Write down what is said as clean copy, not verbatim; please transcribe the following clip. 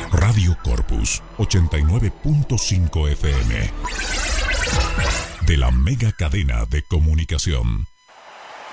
Radio Corpus 89.5 FM de la mega cadena de comunicación